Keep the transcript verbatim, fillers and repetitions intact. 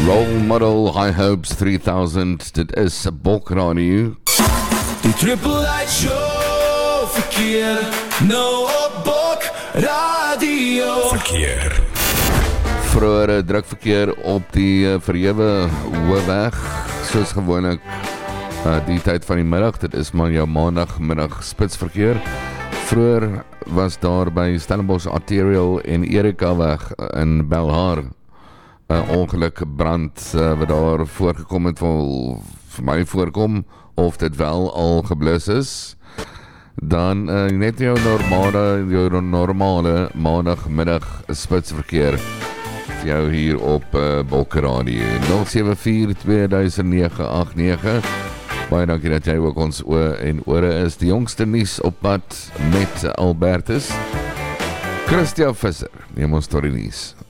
Role Model High Hopes three thousand, dit is Bok Radio. Die Triple H Show, verkeer, nou op Bok Radio. Verkeer. Vroeger drukverkeer op die uh, verhewe hoofweg, soos gewoonlik uh, die tyd van die middag, dit is maar jou maandagmiddag spitsverkeer. Vroeger was daar by Stellenbosch Arterial en Erika weg in Belhar een ongeluk brand uh, wat daar voorgekom het, wil vir my voorkom, of dit wel al geblus is, dan uh, net jou normale, jou normale maandagmiddag spitsverkeer vir jou hier op uh, Bok Radio nul sewe vier twee nege agt nege. Baie dankie dat jy ook ons oor en ore is. Die jongste nuus op pad met Albertus. Christian Visser neem ons tot die nuus.